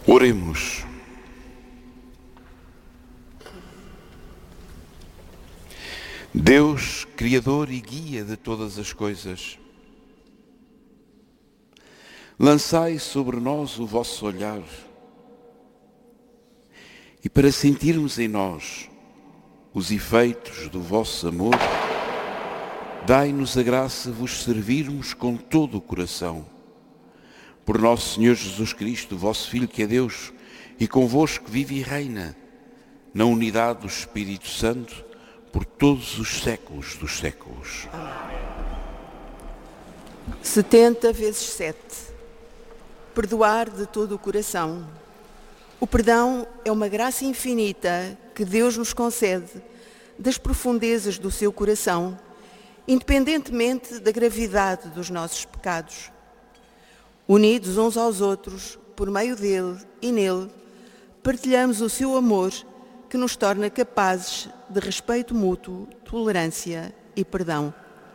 Oremos. Deus, Criador e Guia de todas as coisas, lançai sobre nós o vosso olhar e para sentirmos em nós os efeitos do vosso amor, dai-nos a graça de vos servirmos com todo o coração. Por nosso Senhor Jesus Cristo, vosso Filho que é Deus, e convosco vive e reina, na unidade do Espírito Santo, por todos os séculos dos séculos. 70 vezes 7. Perdoar de todo o coração. O perdão é uma graça infinita que Deus nos concede das profundezas do seu coração, independentemente da gravidade dos nossos pecados. Unidos uns aos outros, por meio dele e nele, partilhamos o seu amor que nos torna capazes de respeito mútuo, tolerância e perdão.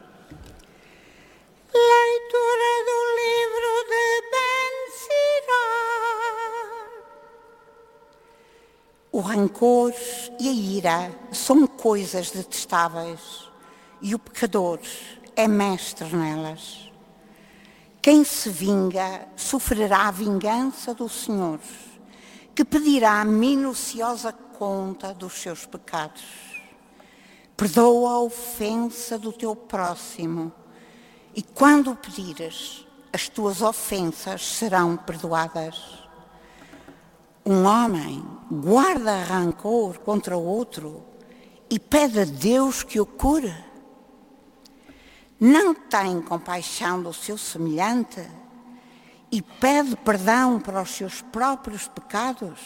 Leitura do livro de Ben-Sira. O rancor e a ira são coisas detestáveis e o pecador é mestre nelas. Quem se vinga sofrerá a vingança do Senhor, que pedirá minuciosa conta dos seus pecados. Perdoa a ofensa do teu próximo, e quando o pedires, as tuas ofensas serão perdoadas. Um homem guarda rancor contra o outro e pede a Deus que o cure. Não tem compaixão do seu semelhante e pede perdão para os seus próprios pecados.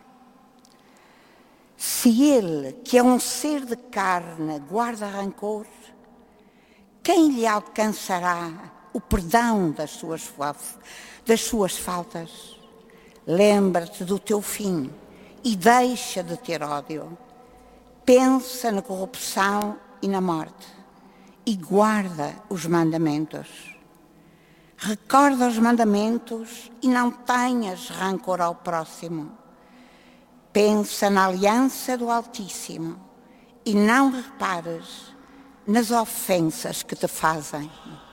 Se ele, que é um ser de carne, guarda rancor, quem lhe alcançará o perdão das suas faltas? Lembra-te do teu fim e deixa de ter ódio. Pensa na corrupção e na morte e guarda os mandamentos. Recorda os mandamentos e não tenhas rancor ao próximo. Pensa na aliança do Altíssimo e não repares nas ofensas que te fazem.